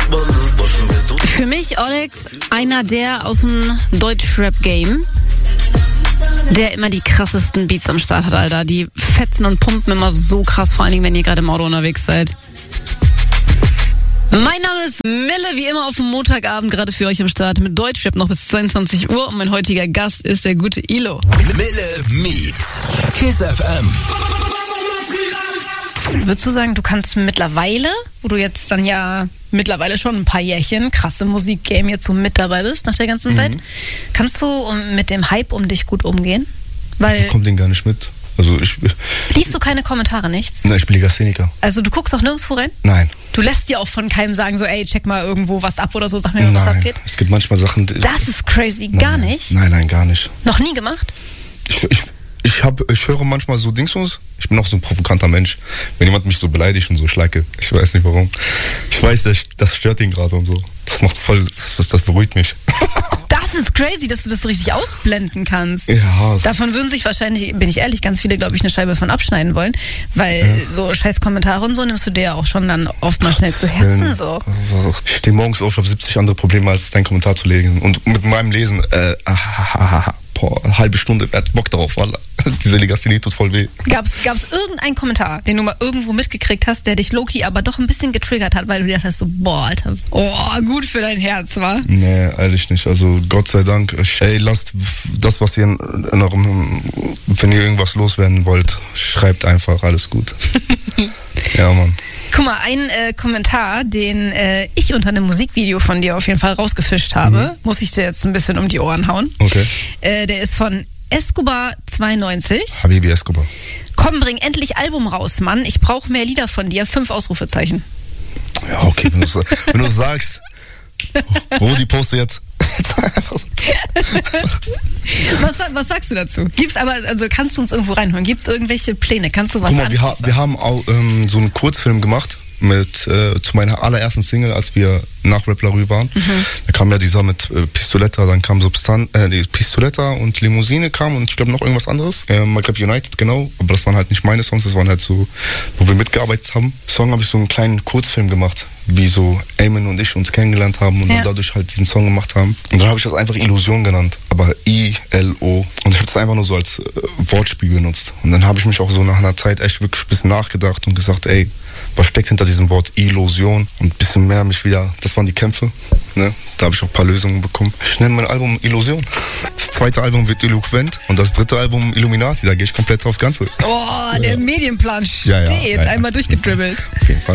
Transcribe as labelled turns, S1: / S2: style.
S1: Für mich, Alex, einer der aus dem Deutschrap-Game, der immer die krassesten Beats am Start hat, Alter. Die fetzen und pumpen immer so krass, vor allen Dingen, wenn ihr gerade im Auto unterwegs seid. Mein Name ist Mille, wie immer auf dem Montagabend gerade für euch am Start mit Deutschrap noch bis 22 Uhr und mein heutiger Gast ist der gute Ilo.
S2: Mille meets Kiss FM.
S1: Würdest du sagen, du kannst mittlerweile, wo du jetzt dann ja mittlerweile schon ein paar Jährchen krasse Musikgame jetzt so mit dabei bist nach der ganzen Zeit, kannst du mit dem Hype um dich gut umgehen? Weil
S3: ich komme den gar nicht mit. Also
S1: liest du keine Kommentare, nichts?
S3: Nein, ich bin Legastheniker.
S1: Also du guckst auch nirgendwo rein?
S3: Nein.
S1: Du lässt dir auch von keinem sagen, so ey, check mal irgendwo was ab oder so, sag mir mal, was abgeht?
S3: Es gibt manchmal Sachen...
S1: Das ist crazy, gar nicht?
S3: Nein, gar nicht.
S1: Noch nie gemacht?
S3: Ich höre manchmal so Dingsums. Ich bin auch so ein provokanter Mensch. Wenn jemand mich so beleidigt und so schleike, ich weiß nicht warum. Ich weiß, das stört ihn gerade und so. Das macht voll, das beruhigt mich.
S1: Das ist crazy, dass du das so richtig ausblenden kannst.
S3: Ja.
S1: Davon würden sich wahrscheinlich, bin ich ehrlich, ganz viele, glaube ich, eine Scheibe von abschneiden wollen. Weil so scheiß Kommentare und so nimmst du dir ja auch schon dann oft mal schnell zu Herzen. So.
S3: Ich stehe morgens auf, ich habe 70 andere Probleme, als deinen Kommentar zu lesen. Und mit meinem Lesen, eine halbe Stunde, wer hat Bock darauf, Alter. Diese Legasthenie tut voll weh.
S1: Gab's irgendeinen Kommentar, den du mal irgendwo mitgekriegt hast, der dich low-key aber doch ein bisschen getriggert hat, weil du dir dachtest so, boah, Alter, gut für dein Herz, wa?
S3: Nee, ehrlich nicht. Also Gott sei Dank, lasst das, was ihr in eurem, wenn ihr irgendwas loswerden wollt, schreibt einfach, alles gut. Ja, Mann.
S1: Guck mal, ein Kommentar, den ich unter einem Musikvideo von dir auf jeden Fall rausgefischt habe, muss ich dir jetzt ein bisschen um die Ohren hauen.
S3: Okay.
S1: Der ist von Escobar92.
S3: Habibi Escobar.
S1: Komm, bring endlich Album raus, Mann. Ich brauche mehr Lieder von dir. 5 Ausrufezeichen.
S3: Ja, okay, wenn du sagst. Die poste jetzt.
S1: Was sagst du dazu? Kannst du uns irgendwo reinholen? Gibt es irgendwelche Pläne? Kannst du was
S3: Guck mal, wir haben auch so einen Kurzfilm gemacht zu meiner allerersten Single, als wir nach Rap La Rue waren. Da kam ja dieser mit Pistoletta, dann kam Pistoletta und Limousine kam und ich glaube noch irgendwas anderes. Maghreb United, genau. Aber das waren halt nicht meine Songs, das waren halt so, wo wir mitgearbeitet haben. Song habe ich so einen kleinen Kurzfilm gemacht, wie so Eamon und ich uns kennengelernt haben und dann dadurch halt diesen Song gemacht haben. Und dann habe ich das einfach Illusion genannt, aber I-L-O. Und ich habe das einfach nur so als Wortspiel benutzt. Und dann habe ich mich auch so nach einer Zeit echt wirklich ein bisschen nachgedacht und gesagt, ey, was steckt hinter diesem Wort Illusion? Und ein bisschen mehr mich wieder, das waren die Kämpfe, ne? Da habe ich auch ein paar Lösungen bekommen. Ich nenne mein Album Illusion. Das zweite Album wird Eloquent und das dritte Album Illuminati, da gehe ich komplett aufs Ganze.
S1: Der Medienplan steht, einmal durchgedribbelt.
S3: Auf jeden Fall.